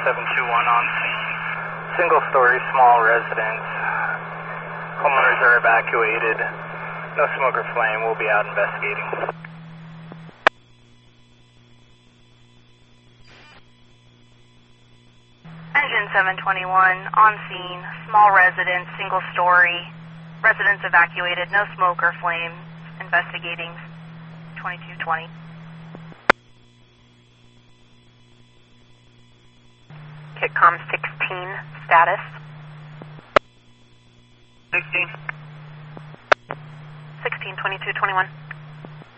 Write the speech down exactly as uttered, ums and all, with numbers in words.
seven two one on scene. Single story, small residence. Homeowners are evacuated. No smoke or flame. We'll be out investigating. Engine seven twenty-one, on scene, small residence, single story, residents evacuated, no smoke or flame, investigating, twenty-two twenty. Kitcom sixteen, status? sixteen. sixteen, twenty-two twenty-one.